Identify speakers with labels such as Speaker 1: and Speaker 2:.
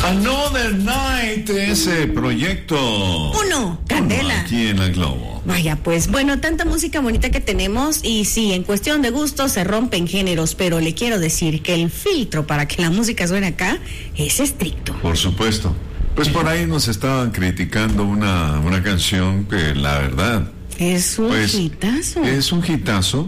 Speaker 1: Another Night, ese proyecto.
Speaker 2: Uno, Candela.
Speaker 1: Aquí en la Globo.
Speaker 2: Vaya, pues bueno, tanta música bonita que tenemos y sí, en cuestión de gusto se rompen géneros, pero le quiero decir que el filtro para que la música suene acá es estricto.
Speaker 1: Por supuesto. Pues por ahí nos estaban criticando una canción que la verdad
Speaker 2: Es un hitazo.
Speaker 1: es un hitazo.